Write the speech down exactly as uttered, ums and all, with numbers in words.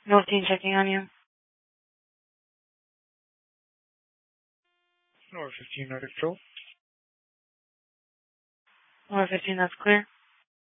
No fifteen checking on you. Number fifteen, ready to go. Number fifteen, that's clear.